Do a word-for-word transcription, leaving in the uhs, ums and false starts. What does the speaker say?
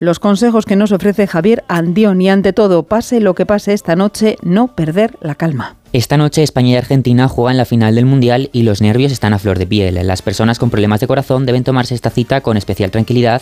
Los consejos que nos ofrece Javier Andión y, ante todo, pase lo que pase esta noche, no perder la calma. Esta noche España y Argentina juegan la final del Mundial y los nervios están a flor de piel. Las personas con problemas de corazón deben tomarse esta cita con especial tranquilidad